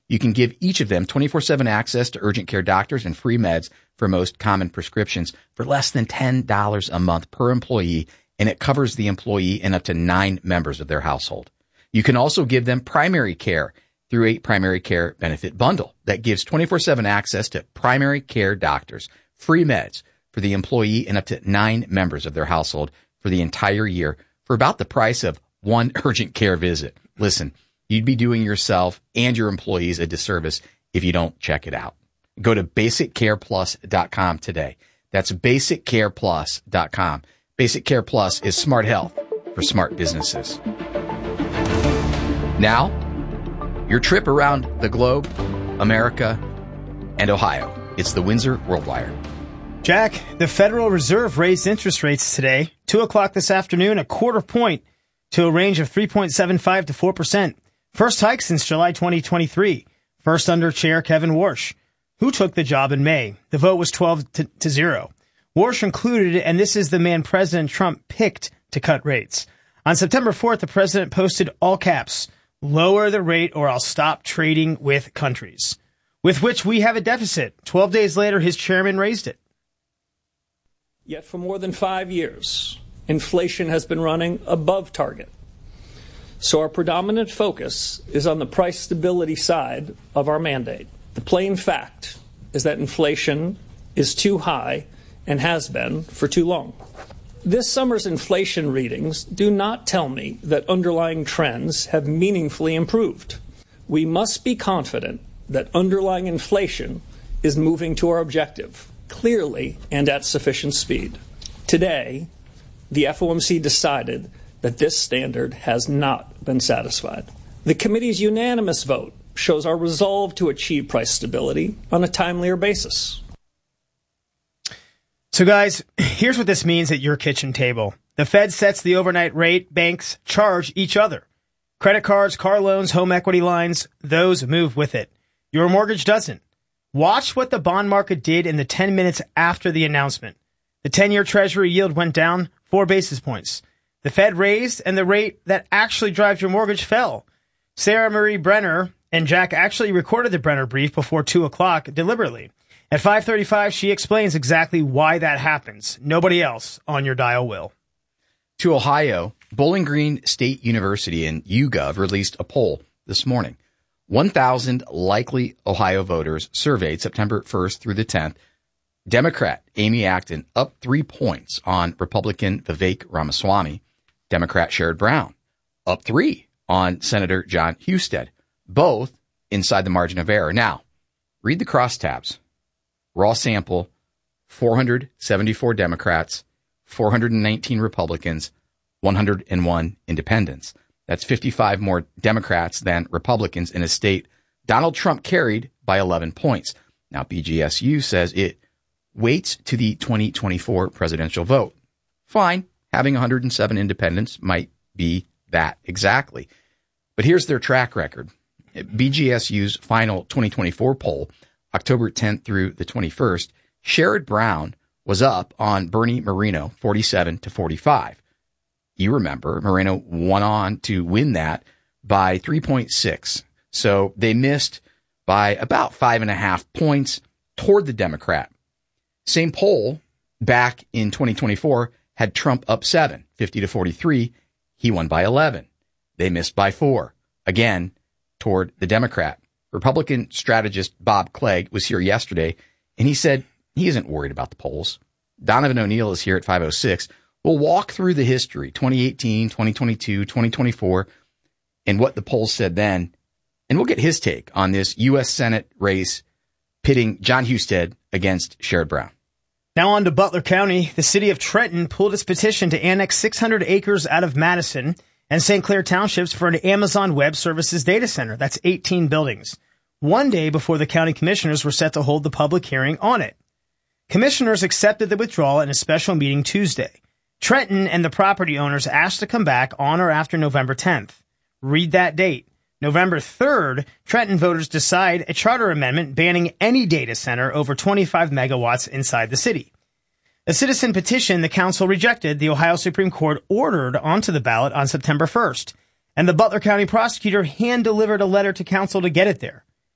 You can give each of them 24/7 access to urgent care doctors and free meds for most common prescriptions for less than $10 a month per employee, and it covers the employee and up to 9 members of their household. You can also give them primary care through a primary care benefit bundle that gives 24/7 access to primary care doctors, free meds for the employee and up to 9 members of their household for the entire year for about the price of one urgent care visit. Listen, you'd be doing yourself and your employees a disservice if you don't check it out. Go to basiccareplus.com today. That's basiccareplus.com. Basic Care Plus is smart health for smart businesses. Now, your trip around the globe, America, and Ohio. It's the Windsor World Wire. Jack, the Federal Reserve raised interest rates today, 2 o'clock this afternoon, a quarter point to a range of 3.75 to 4%. First hike since July 2023. First under Chair Kevin Warsh, who took the job in May. The vote was 12-0. Warsh included, and this is the man President Trump picked to cut rates. On September 4th, the president posted all caps, lower the rate or I'll stop trading with countries, with which we have a deficit. 12 days later, his chairman raised it. Yet for more than 5 years, inflation has been running above target. So our predominant focus is on the price stability side of our mandate. The plain fact is that inflation is too high and has been for too long. This summer's inflation readings do not tell me that underlying trends have meaningfully improved. We must be confident that underlying inflation is moving to our objective, clearly and at sufficient speed. Today, the FOMC decided that this standard has not been satisfied. The committee's unanimous vote shows our resolve to achieve price stability on a timelier basis. So guys, here's what this means at your kitchen table. The Fed sets the overnight rate, banks charge each other. Credit cards, car loans, home equity lines, those move with it. Your mortgage doesn't. Watch what the bond market did in the 10 minutes after the announcement. The 10-year Treasury yield went down 4 basis points. The Fed raised, and the rate that actually drives your mortgage fell. Sarah Marie Brenner and Jack actually recorded the Brenner brief before 2 o'clock deliberately. At 5:35, she explains exactly why that happens. Nobody else on your dial will. To Ohio, Bowling Green State University and YouGov released a poll this morning. 1,000 likely Ohio voters surveyed September 1st through the 10th. Democrat Amy Acton up 3 points on Republican Vivek Ramaswamy. Democrat Sherrod Brown up 3 on Senator John Husted, both inside the margin of error. Now, read the crosstabs. Raw sample, 474 Democrats, 419 Republicans, 101 independents. That's 55 more Democrats than Republicans in a state Donald Trump carried by 11 points. Now, BGSU says it waits to the 2024 presidential vote. Fine, having 107 independents might be that exactly. But here's their track record. BGSU's final 2024 poll, October 10th through the 21st, Sherrod Brown was up on Bernie Moreno 47-45. You remember Moreno went on to win that by 3.6. So they missed by about 5.5 points toward the Democrat. Same poll back in 2024 had Trump up 7, 50-43. He won by 11. They missed by 4, again, toward the Democrat. Republican strategist Bob Clegg was here yesterday, and he said he isn't worried about the polls. Donovan O'Neill is here at 5:06. We'll walk through the history, 2018, 2022, 2024, and what the polls said then, and we'll get his take on this U.S. Senate race pitting John Husted against Sherrod Brown. Now on to Butler County. The city of Trenton pulled its petition to annex 600 acres out of Madison and St. Clair Townships for an Amazon Web Services data center. That's 18 buildings. One day before the county commissioners were set to hold the public hearing on it. Commissioners accepted the withdrawal in a special meeting Tuesday. Trenton and the property owners asked to come back on or after November 10th. Read that date. November 3rd, Trenton voters decide a charter amendment banning any data center over 25 megawatts inside the city. A citizen petition the council rejected, the Ohio Supreme Court ordered onto the ballot on September 1st, and the Butler County prosecutor hand-delivered a letter to council to get it there.